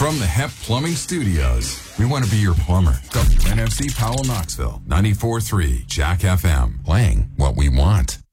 From the Hep Plumbing Studios, we want to be your plumber. NFC Powell, Knoxville, 94.3 Jack FM, playing what we want.